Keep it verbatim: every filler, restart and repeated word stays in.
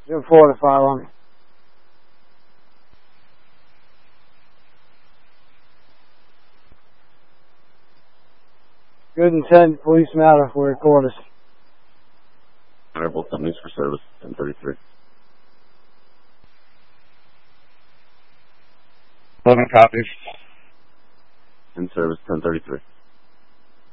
Jim four to five on me. Good and ten, police matter for recorders. Honorable Companies for service, ten thirty-three. eleven copies. In service, ten thirty-three.